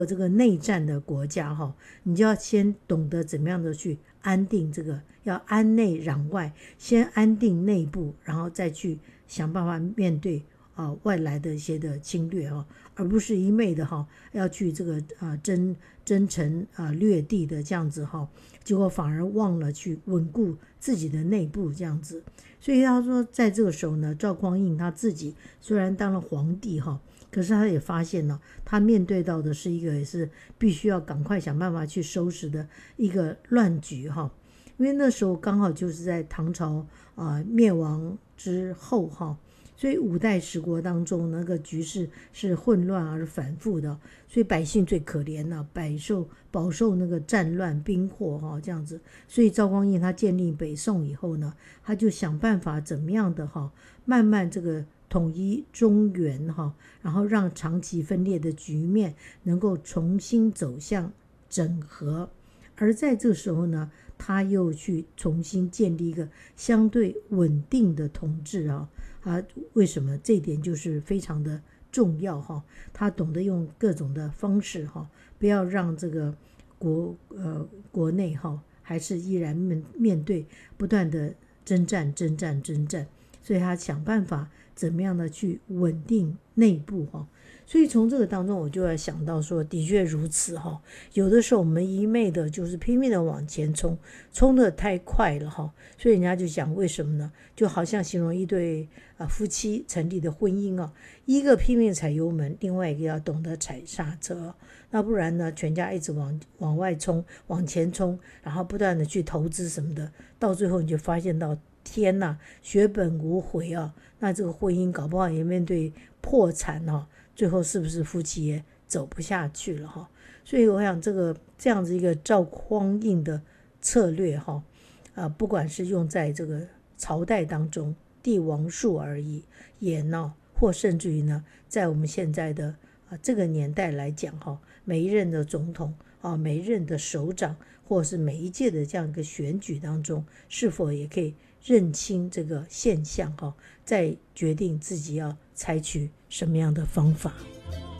这个内战的国家哈，你就要先懂得怎么样的去安定这个，要安内攘外，先安定内部，然后再去想办法面对外来的一些的侵略哈，而不是一昧的哈要去这个征城掠地的这样子哈，结果反而忘了去稳固自己的内部这样子。所以他说，在这个时候呢，赵匡胤他自己虽然当了皇帝哈，可是他也发现呢，他面对到的是一个也是必须要赶快想办法去收拾的一个乱局哈。因为那时候刚好就是在唐朝灭亡之后哈，所以五代十国当中那个局势是混乱而反复的，所以百姓最可怜了，饱受那个战乱兵祸哈这样子。所以赵匡胤他建立北宋以后呢，他就想办法怎么样的哈，慢慢这个统一中原哈，然后让长期分裂的局面能够重新走向整合。而在这个时候呢，他又去重新建立一个相对稳定的统治为什么这一点就是非常的重要哈？他懂得用各种的方式哈，不要让这个国内哈还是依然面对不断的征战，所以他想办法怎么样的去稳定内部哈。所以从这个当中我就要想到说，的确如此哈。有的时候我们一昧的就是拼命的往前冲得太快了哈，所以人家就讲为什么呢？就好像形容一对夫妻成立的婚姻一个拼命踩油门，另外一个要懂得踩刹车，那不然呢，全家一直往外冲，往前冲，然后不断的去投资什么的，到最后你就发现到天哪，血本无回那这个婚姻搞不好也面对破产最后是不是夫妻也走不下去了哈？所以我想这样子一个赵匡胤的策略不管是用在这个朝代当中帝王术而已也呢，或甚至于呢，在我们现在的这个年代来讲每一任的总统每一任的首长，或是每一届的这样一个选举当中，是否也可以认清这个现象再决定自己要采取什么样的方法。